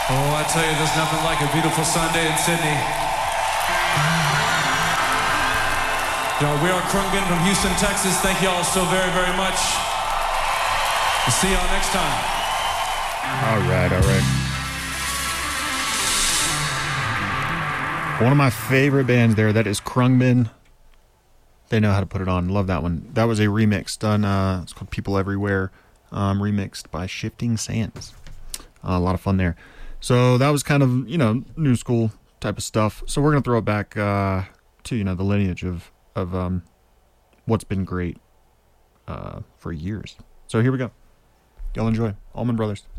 Oh, I tell you, there's nothing like a beautiful Sunday in Sydney. We are Krungben from Houston, Texas. Thank you all so very, very much. We'll see y'all next time. All right. One of my favorite bands there, that is Krungben. They know how to put it on. Love that one. That was a remix done, it's called People Everywhere, remixed by Shifting Sands. A lot of fun there. So that was kind of, new school type of stuff. So we're going to throw it back to, the lineage of what's been great for years. So here we go. Y'all enjoy. Allman Brothers.